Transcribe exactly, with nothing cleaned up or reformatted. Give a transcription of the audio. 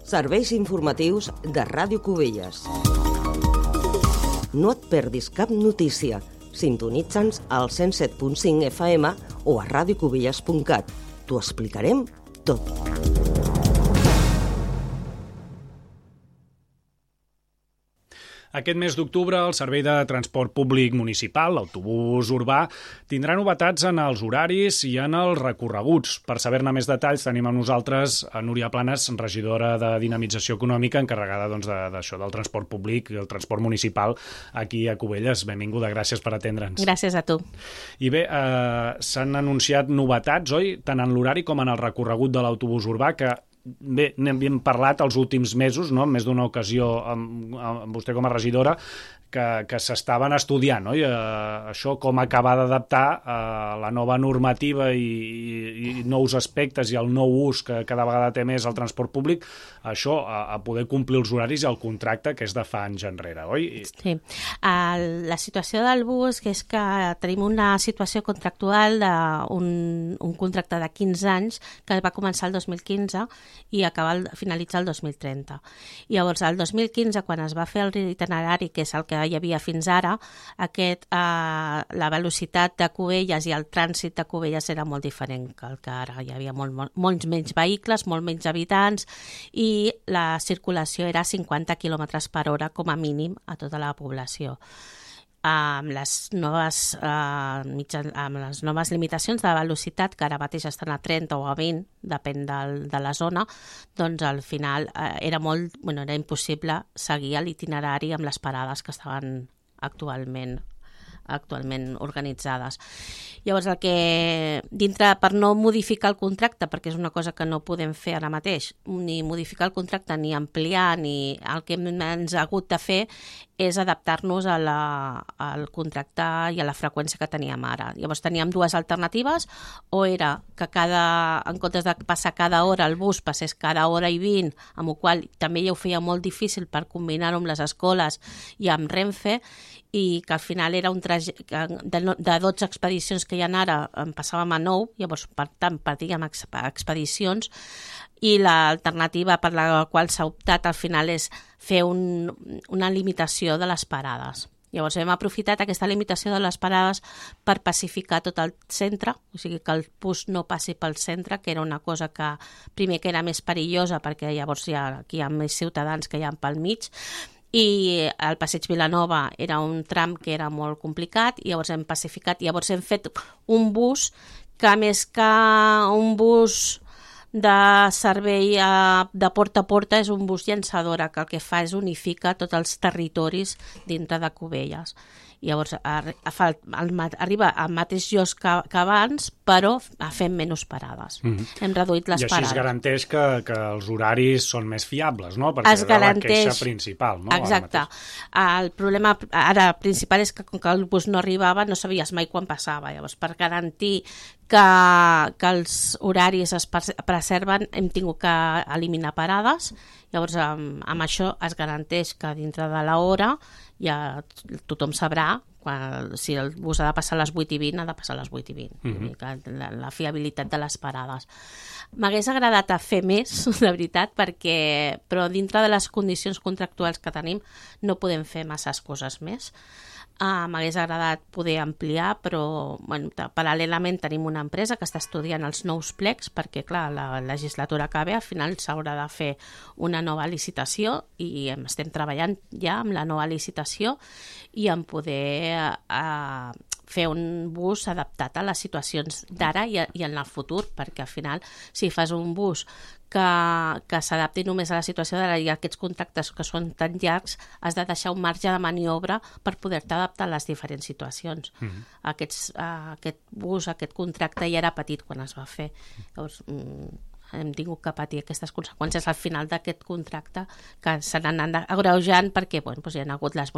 Serveis informatius de Ràdio Cubelles. No et perdis cap notícia. Sintonitza'ns al cent set punt cinc F M o a radio cubelles punt cat. T'ho explicarem tot. Aquest mes d'octubre, el Servei de Transport Públic Municipal, l'autobús urbà, tindrà novetats en els horaris i en els recorreguts. Per saber-ne més detalls, tenim amb nosaltres a Núria Planes, regidora de Dinamització Econòmica, encarregada doncs, d'això del transport públic i el transport municipal aquí a Cubelles. Benvinguda, gràcies per atendre'ns. Gràcies a tu. I bé, eh, s'han anunciat novetats, oi? Tant en l'horari com en el recorregut de l'autobús urbà, que bé, n'hem parlat els últims mesos, no? En més d'una ocasió amb, amb vostè com a regidora, que, que s'estaven estudiant, oi? Eh, això com acabar d'adaptar a la nova normativa i, i, i nous aspectes i el nou ús que cada vegada té més el transport públic, això a, a poder complir els horaris i el contracte que és de fa anys enrere, oi? Sí. Uh, la situació del bus que és que tenim una situació contractual d'un un contracte de quinze anys que va començar el dos mil quinze i acabar el, finalitzar el dos mil trenta. I llavors, el dos mil quinze, quan es va fer el itinerari, que és el que hi havia fins ara, aquest, eh, la velocitat de Cubelles i el trànsit de Cubelles era molt diferent que el que ara. Hi havia molt, molt, molts menys vehicles, molt menys habitants i la circulació era cinquanta quilòmetres per hora com a mínim a tota la població. Amb les noves, eh, mitjan, amb les noves limitacions de velocitat, que ara mateix estan a trenta o a vint, depèn del, de la zona, doncs al final eh, era molt, bueno, era impossible seguir l'itinerari amb les parades que estaven actualment actualment organitzades. Llavors, el que dintre, per no modificar el contracte, perquè és una cosa que no podem fer ara mateix, ni modificar el contracte, ni ampliar, ni el que ens ha hagut de fer és adaptar-nos a la, al contracte i a la freqüència que teníem ara. Llavors teníem dues alternatives, o era que cada, en comptes de passar cada hora el bus passés cada hora i vint, amb el qual també ja ho feia molt difícil per combinar-ho amb les escoles i amb Renfe, i que al final era un trajecte de, de dotze expedicions que hi ha ara en passàvem a nou, llavors per tant perdíem expedicions, i l'alternativa per la qual s'ha optat al final és fer un, una limitació de les parades. Llavors hem aprofitat aquesta limitació de les parades per pacificar tot el centre, o sigui que el bus no passi pel centre, que era una cosa que primer que era més perillosa perquè llavors hi ha, aquí hi ha més ciutadans que hi ha pel mig, i el passeig Vilanova era un tram que era molt complicat i llavors hem pacificat, i llavors hem fet un bus que més que un bus de servei de porta a porta és un bus llançadora que el que fa és unificar tots els territoris dintre de Cubelles. Llavors arriba al mateix lloc que, que abans, però fem menys parades. Mm-hmm. Hem reduït les parades. I així parades. Es garanteix que, que els horaris són més fiables, no? Perquè es garanteix... era la queixa principal, no? Exacte. El problema ara principal és que com que el bus no arribava no sabies mai quan passava. Llavors, per garantir que, que els horaris es preserven hem tingut que eliminar parades. Llavors, amb, amb això es garanteix que dintre de l'hora ja tothom sabrà quan, si el bus ha de passar a les vuit i vint, ha de passar a les vuit i vint. Mm-hmm. la, la fiabilitat de les parades. M'hagués agradat a fer més, de veritat, perquè, però dintre de les condicions contractuals que tenim no podem fer masses coses més. Uh, m'hagués agradat poder ampliar, però bueno, paral·lelament tenim una empresa que està estudiant els nous plecs perquè, clar, la legislatura que ve, al final s'haurà de fer una nova licitació i estem treballant ja amb la nova licitació i en poder uh, fer un bus adaptat a les situacions d'ara i, i en el futur, perquè al final, si fas un bus que, que s'adapti només a la situació d'ara i aquests contractes que són tan llargs, has de deixar un marge de maniobra per poder-te adaptar a les diferents situacions. Mm-hmm. Aquests, uh, aquest bus, aquest contracte ja era petit quan es va fer. Llavors, mm, hem tingut que patir aquestes conseqüències al final d'aquest contracte que s'han anat agreujant perquè bueno, doncs hi ha hagut les